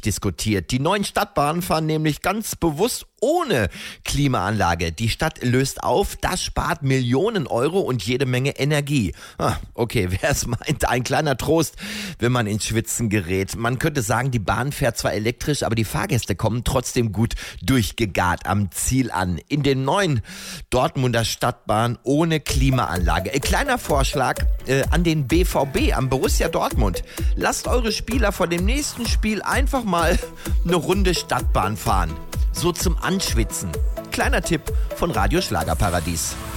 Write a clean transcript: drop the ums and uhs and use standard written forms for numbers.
diskutiert. Die neuen Stadtbahnen fahren nämlich ganz bewusst ohne Klimaanlage. Die Stadt löst auf, das spart Millionen Euro und jede Menge Energie. Okay, wer es meint, ein kleiner Trost, wenn man ins Schwitzen gerät. Man könnte sagen, die Bahn fährt zwar elektrisch, aber die Fahrgäste kommen trotzdem gut durchgegart am Ziel an. In den neuen Dortmunder Stadtbahn ohne Klimaanlage. Kleiner Vorschlag an den BVB, am Borussia Dortmund. Lasst eure Spieler vor dem nächsten Spiel einfach mal eine Runde Stadtbahn fahren. So zum Anschwitzen. Kleiner Tipp von Radio Schlagerparadies.